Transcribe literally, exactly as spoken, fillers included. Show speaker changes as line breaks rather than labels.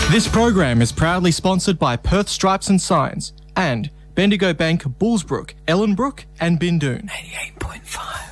This program is proudly sponsored by Perth Stripes and Signs and Bendigo Bank, Bullsbrook, Ellenbrook and Bindoon.
eighty-eight point five.